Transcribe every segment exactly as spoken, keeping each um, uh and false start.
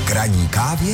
K ranní kávě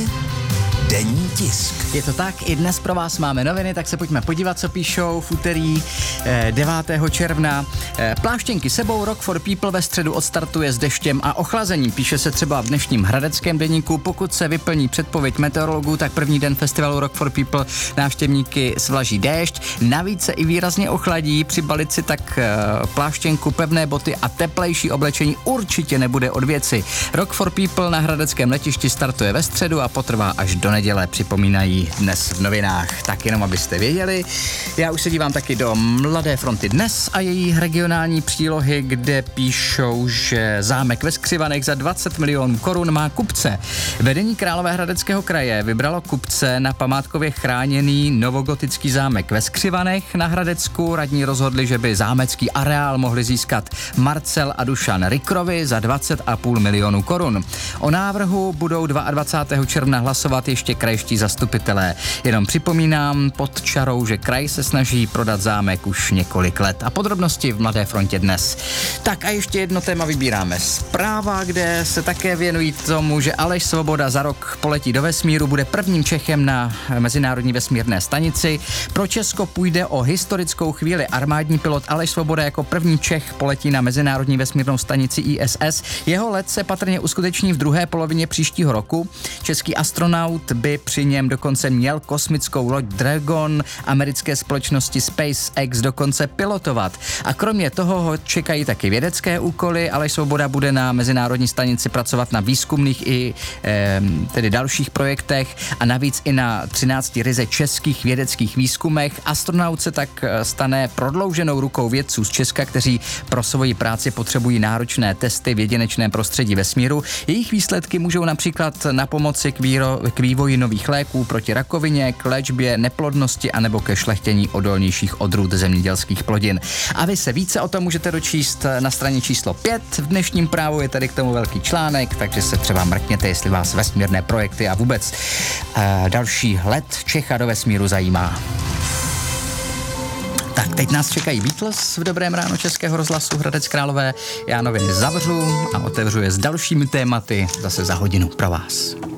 denní tisk. Je to tak, i dnes pro vás máme noviny, tak se pojďme podívat, co píšou v úterý devátého června. Pláštěnky sebou, Rock for People ve středu odstartuje s deštěm a ochlazením. Píše se třeba v dnešním hradeckém deníku. Pokud se vyplní předpověď meteorologů, tak první den festivalu Rock for People návštěvníky svlaží déšť. Navíc se i výrazně ochladí, přibalit si tak pláštěnku, pevné boty a teplejší oblečení určitě nebude od věci. Rock for People na hradeckém letišti startuje ve středu a potrvá až do neděle, připomínají dnes v novinách. Tak jenom abyste věděli. Já už se dívám taky do Mladé fronty dnes a její regionální přílohy, kde píšou, že zámek ve Skřivanech za dvacet milionů korun má kupce. Vedení Královéhradeckého kraje vybralo kupce na památkově chráněný novogotický zámek ve Skřivanech na Hradecku. Radní rozhodli, že by zámecký areál mohli získat Marcel a Dušan Rikrovi za dvacet a půl milionů korun. O návrhu budou dvacátého druhého června hlasovat ještě krajští zastupitelé. Jenom připomínám pod čarou, že kraj se snaží prodat zámek už několik let. A podrobnosti v Mladé frontě dnes. Tak a ještě jedno téma vybíráme. Zpráva, kde se také věnují tomu, že Aleš Svoboda za rok poletí do vesmíru, bude prvním Čechem na Mezinárodní vesmírné stanici. Pro Česko půjde o historickou chvíli. Armádní pilot Aleš Svoboda jako první Čech poletí na Mezinárodní vesmírnou stanici I S S. Jeho let se patrně uskuteční v druhé polovině příštího roku. Český astronaut by při něm dokonce měl kosmickou loď Dragon americké společnosti SpaceX dokonce pilotovat. A kromě toho ho čekají taky vědecké úkoly. Aleš Svoboda bude na Mezinárodní stanici pracovat na výzkumných i e, tedy dalších projektech a navíc i na třinácti ryze českých vědeckých výzkumech. Astronaut se tak stane prodlouženou rukou vědců z Česka, kteří pro svoji práci potřebují náročné testy v jedinečném prostředí vesmíru. Jejich výsledky můžou například na pomoci k, výro, k vývoji nových léků proti rakovině, k léčbě neplodnosti anebo ke šlechtění odolnějších odrůd zemědělských plodin. A vy se více o tom můžete dočíst na straně číslo pět. V dnešním Právu je tady k tomu velký článek, takže se třeba mrkněte, jestli vás vesmírné projekty a vůbec uh, další let Čecha do vesmíru zajímá. Tak, teď nás čekají Beatles v Dobrém ráno Českého rozhlasu Hradec Králové. Já noviny zavřu a otevřu je s dalšími tématy zase za hodinu pro vás.